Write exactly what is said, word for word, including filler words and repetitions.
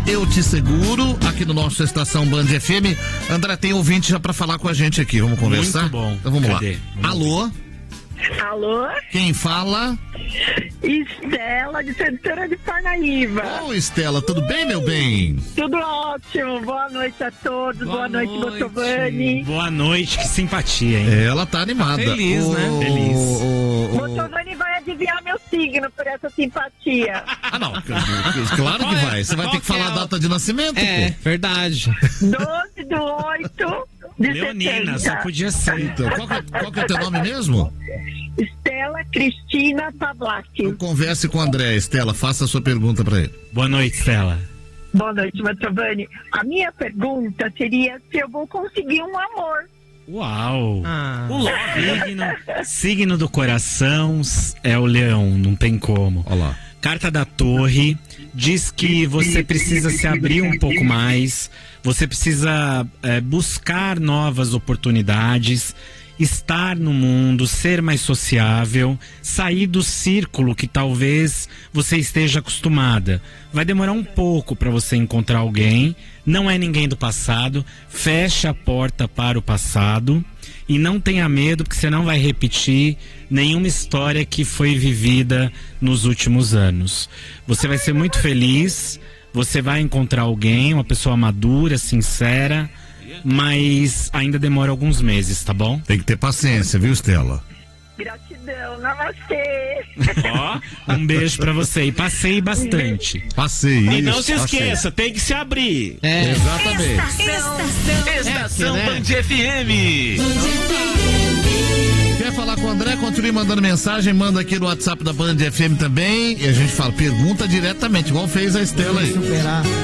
Eu Te Seguro, aqui no nosso Estação Band F M. André, tem ouvinte já pra falar com a gente aqui, vamos conversar? Muito bom. Então vamos Cadê? lá. Vamos Alô? Alô? Quem fala? Estela de Santana de Parnaíba. Ô, Estela, tudo bem, meu bem? Tudo ótimo. Boa noite a todos. Boa, Boa noite, Motovani. Boa noite, que simpatia, hein? Ela tá animada. Feliz, né? Feliz. O, o... Motovani vai adivinhar meu signo por essa simpatia. Ah, não. Claro que vai. Você vai ter que falar a data de nascimento, É, pô. verdade. doze do oito de Leonina, setenta. só podia ser. Então, qual, que, qual que é o teu nome mesmo? Estela Cristina Pavlak. Então, converse com o André, Estela. Faça a sua pergunta pra ele. Boa noite, Stella. Boa noite, Motovani. A minha pergunta seria se eu vou conseguir um amor. Uau! Ah. O signo, signo do coração é o leão, não tem como. Olha lá. Carta da Torre diz que você precisa se abrir um pouco mais, você precisa é, buscar novas oportunidades, estar no mundo, ser mais sociável, sair do círculo que talvez você esteja acostumada. Vai demorar um pouco para você encontrar alguém, não é ninguém do passado, fecha a porta para o passado e não tenha medo, porque você não vai repetir nenhuma história que foi vivida nos últimos anos. Você vai ser muito feliz, você vai encontrar alguém, uma pessoa madura, sincera, mas ainda demora alguns meses, tá bom? Tem que ter paciência, viu, Estela? Gratidão, namastê. Ó, um beijo pra você e passeie bastante. Passei. E não isso, se esqueça, tem que se abrir. É. Exatamente. Estação É, né? Band F M. Quer falar com o André? Continue mandando mensagem, manda aqui no WhatsApp da Band F M também. E a gente fala, pergunta diretamente, igual fez a Estela aí. Superar.